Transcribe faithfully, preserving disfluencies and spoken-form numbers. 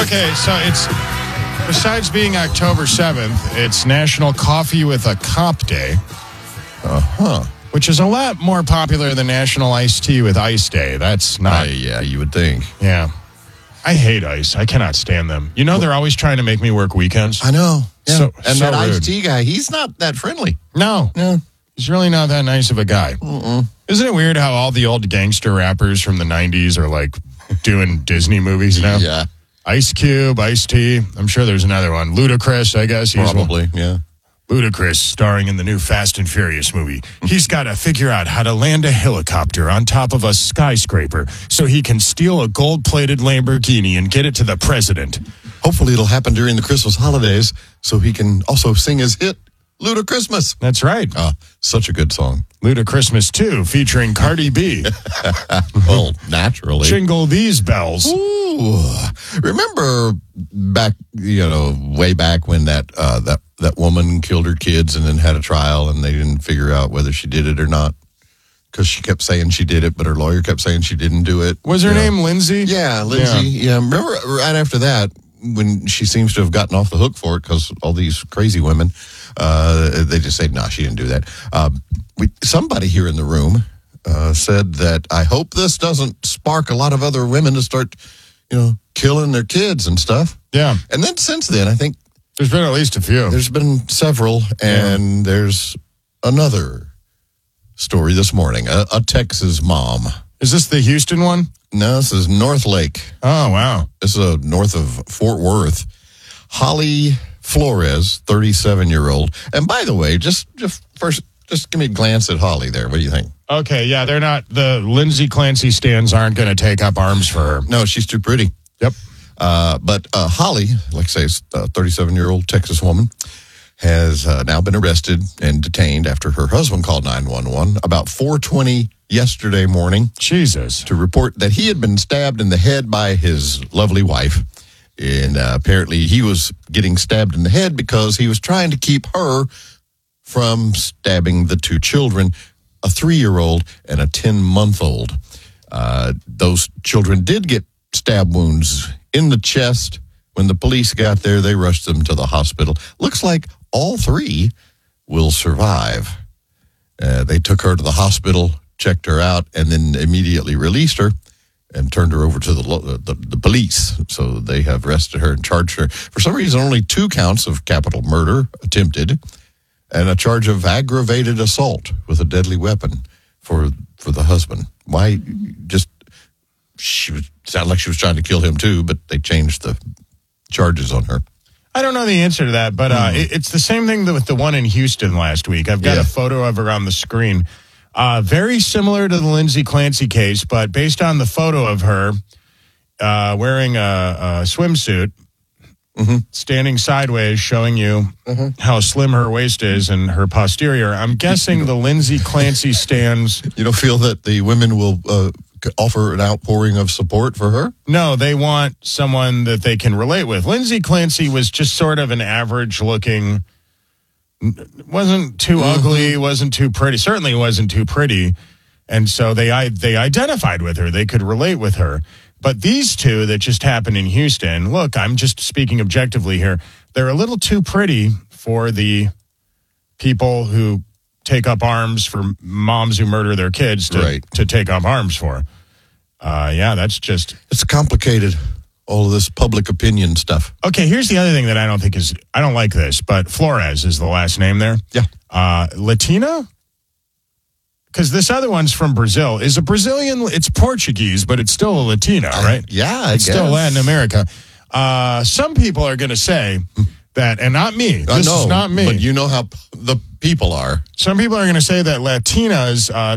Okay, so it's, besides being October seventh, it's National Coffee with a Cop Day. Uh-huh. Which is a lot more popular than National Iced Tea with Ice Day. That's not... Uh, yeah, you would think. Yeah. I hate ice. I cannot stand them. You know, they're always trying to make me work weekends. I know. Yeah. So, and so that rude. iced tea guy, he's not that friendly. No. Yeah. He's really not that nice of a guy. Mm-mm. Isn't it weird how all the old gangster rappers from the nineties are like doing Disney movies now? Yeah. Ice Cube, Ice-T. I'm sure there's another one. Ludacris, I guess. He's Probably, one. yeah. Ludacris, starring in the new Fast and Furious movie. He's got to figure out how to land a helicopter on top of a skyscraper so he can steal a gold-plated Lamborghini and get it to the president. Hopefully it'll happen during the Christmas holidays so he can also sing his hit, Ludachristmas. That's right. Uh, such a good song. Ludachristmas two, featuring Cardi B. Well, naturally. Jingle these bells. Ooh. Remember back, you know, way back when that uh, that that woman killed her kids and then had a trial and they didn't figure out whether she did it or not because she kept saying she did it, but her lawyer kept saying she didn't do it. Was her you name know. Lindsay? Yeah, Lindsay. Yeah. yeah, remember right after that when she seems to have gotten off the hook for it because all these crazy women, uh, they just say, no, nah, she didn't do that. Uh, we, somebody here in the room uh, said that I hope this doesn't spark a lot of other women to start, you know, killing their kids and stuff. Yeah. And then since then, I think There's been at least a few. there's been several, and yeah. there's another story this morning. A, a Texas mom. Is this the Houston one? No, this is North Lake. Oh, wow. This is uh, north of Fort Worth. Holly Flores, thirty-seven-year-old. And by the way, just, just first, just give me a glance at Holly there. What do you think? Okay, yeah, they're not, the Lindsay Clancy stands aren't going to take up arms for her. No, she's too pretty. Yep. Uh, but uh, Holly, like I say, is a thirty-seven-year-old Texas woman, has uh, now been arrested and detained after her husband called nine one one about four twenty yesterday morning. Jesus. To report that he had been stabbed in the head by his lovely wife. And uh, apparently he was getting stabbed in the head because he was trying to keep her from stabbing the two children, a three-year-old and a ten-month-old. Uh, those children did get stab wounds in the chest. When the police got there, they rushed them to the hospital. Looks like all three will survive. Uh, they took her to the hospital, checked her out, and then immediately released her and turned her over to the, the the police. So they have arrested her and charged her. For some reason, only two counts of capital murder attempted and a charge of aggravated assault with a deadly weapon for for the husband. Why? Just, she was, sounded like she was trying to kill him too, but they changed the charges on her. I don't know the answer to that, but uh, mm. it, it's the same thing with the one in Houston last week. I've got yeah. a photo of her on the screen. Uh, very similar to the Lindsay Clancy case, but based on the photo of her uh, wearing a, a swimsuit, mm-hmm. standing sideways, showing you mm-hmm. how slim her waist is and her posterior, I'm guessing the Lindsay Clancy stands... You don't feel that the women will uh, offer an outpouring of support for her? No, they want someone that they can relate with. Lindsay Clancy was just sort of an average-looking... wasn't too mm-hmm. ugly, wasn't too pretty, certainly wasn't too pretty. And so they I, they identified with her. They could relate with her. But these two that just happened in Houston, look, I'm just speaking objectively here. They're a little too pretty for the people who take up arms for moms who murder their kids to, right. to take up arms for. Uh, yeah, that's just... It's complicated. All of this public opinion stuff. Okay, here's the other thing that I don't think is, I don't like this, but Flores is the last name there. Yeah. Uh, Latina? Because this other one's from Brazil. Is a Brazilian, it's Portuguese, but it's still a Latina, right? Uh, yeah, I It's guess. still Latin America. Uh, some people are going to say that, and not me, this uh, no, is not me. But you know how the people are. Some people are going to say that Latinas uh,